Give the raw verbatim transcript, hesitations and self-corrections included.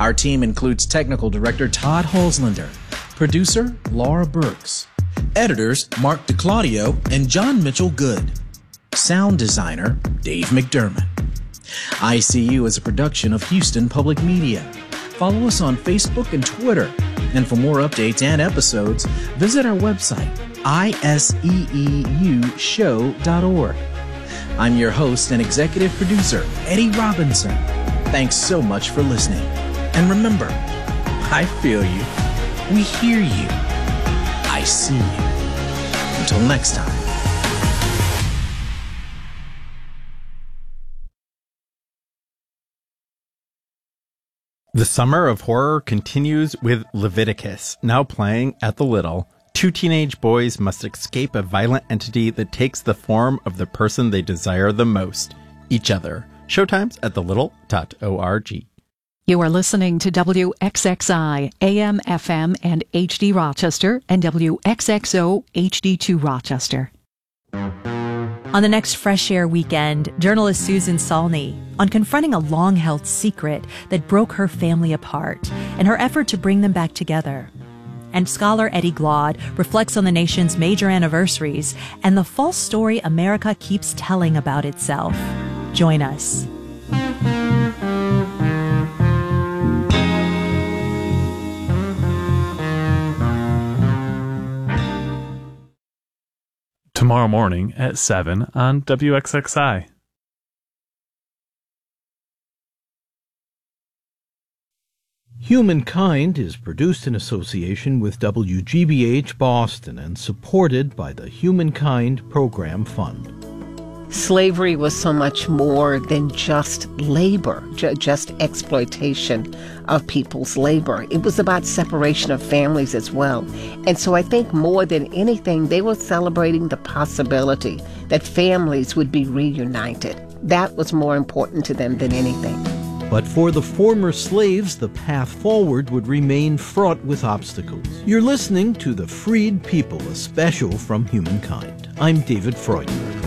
Our team includes technical director Todd Holzlander, producer Laura Burks, editors Mark DeClaudio and John Mitchell Good, sound designer Dave McDermott. I C U is a production of Houston Public Media. Follow us on Facebook and Twitter. And for more updates and episodes, visit our website, I S E E U show dot org. I'm your host and executive producer, Eddie Robinson. Thanks so much for listening. And remember, I feel you, we hear you, I see you. Until next time. The summer of horror continues with Leviticus, now playing at the Little. Two teenage boys must escape a violent entity that takes the form of the person they desire the most, each other. Showtimes at the little dot org. You are listening to W X X I, A M, F M, and H D Rochester, and W X X O, H D two Rochester. On the next Fresh Air weekend, journalist Susan Salney on confronting a long-held secret that broke her family apart and her effort to bring them back together. And scholar Eddie Glaude reflects on the nation's major anniversaries and the false story America keeps telling about itself. Join us. Tomorrow morning at seven on W X X I. Humankind is produced in association with W G B H Boston and supported by the Humankind Program Fund. Slavery was so much more than just labor, ju- just exploitation of people's labor. It was about separation of families as well. And so I think more than anything, they were celebrating the possibility that families would be reunited. That was more important to them than anything. But for the former slaves, the path forward would remain fraught with obstacles. You're listening to The Freed People, a special from Humankind. I'm David Freudenberg.